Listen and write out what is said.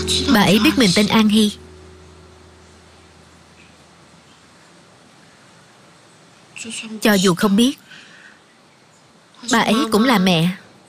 Bà ấy biết mình tên An Hy. Cho dù không biết, bà ấy cũng là mẹ.